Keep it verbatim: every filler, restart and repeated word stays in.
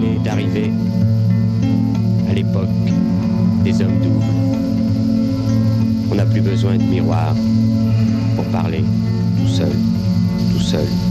est arrivé à l'époque des hommes doubles. On n'a plus besoin de miroir pour parler tout seul, tout seul.